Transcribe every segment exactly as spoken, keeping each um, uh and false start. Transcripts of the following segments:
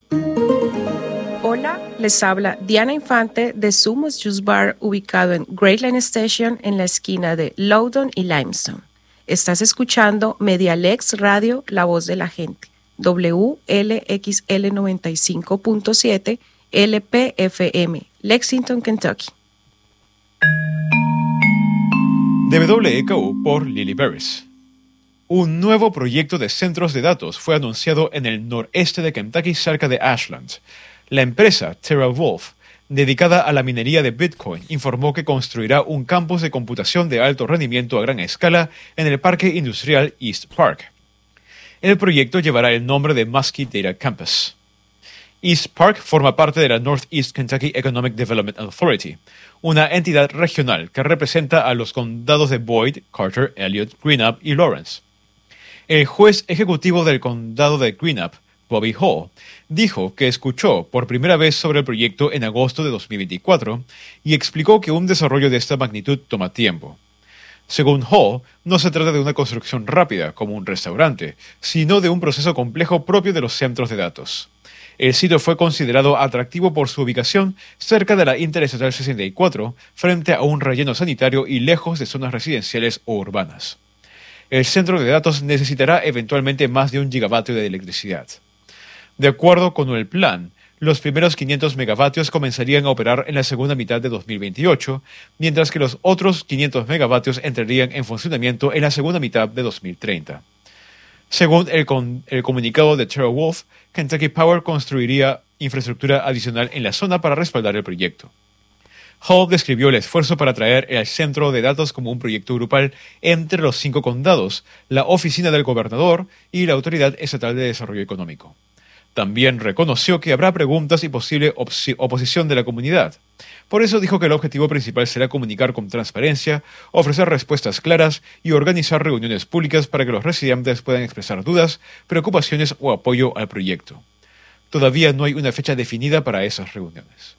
Hola, les habla Diana Infante de Sumos Juice Bar, ubicado en Great Line Station en la esquina de Loudoun y Limestone. Estás escuchando Medialex Radio, La Voz de la Gente, W L X L noventa y cinco punto siete L P F M, Lexington, Kentucky. De W K U por Lily Beres. Un nuevo proyecto de centros de datos fue anunciado en el noreste de Kentucky cerca de Ashland. La empresa TeraWulf, dedicada a la minería de Bitcoin, informó que construirá un campus de computación de alto rendimiento a gran escala en el parque industrial East Park. El proyecto llevará el nombre de Muskie Data Campus. East Park forma parte de la Northeast Kentucky Economic Development Authority, una entidad regional que representa a los condados de Boyd, Carter, Elliott, Greenup y Lawrence. El juez ejecutivo del condado de Greenup, Bobby Hall, dijo que escuchó por primera vez sobre el proyecto en agosto de dos mil veinticuatro y explicó que un desarrollo de esta magnitud toma tiempo. Según Hall, no se trata de una construcción rápida, como un restaurante, sino de un proceso complejo propio de los centros de datos. El sitio fue considerado atractivo por su ubicación cerca de la Interestatal sesenta y cuatro, frente a un relleno sanitario y lejos de zonas residenciales o urbanas. El centro de datos necesitará eventualmente más de un gigavatio de electricidad. De acuerdo con el plan, los primeros quinientos megavatios comenzarían a operar en la segunda mitad de dos mil veintiocho, mientras que los otros quinientos megavatios entrarían en funcionamiento en la segunda mitad de dos mil treinta. Según el, con, el comunicado de TeraWulf, Kentucky Power construiría infraestructura adicional en la zona para respaldar el proyecto. Hall describió el esfuerzo para traer el centro de datos como un proyecto grupal entre los cinco condados, la oficina del gobernador y la Autoridad Estatal de Desarrollo Económico. También reconoció que habrá preguntas y posible oposición de la comunidad. Por eso dijo que el objetivo principal será comunicar con transparencia, ofrecer respuestas claras y organizar reuniones públicas para que los residentes puedan expresar dudas, preocupaciones o apoyo al proyecto. Todavía no hay una fecha definida para esas reuniones.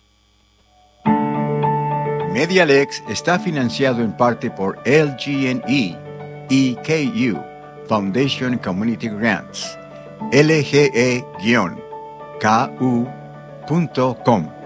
Medialex está financiado en parte por L G N E y K U, Foundation Community Grants, L G E K U punto com.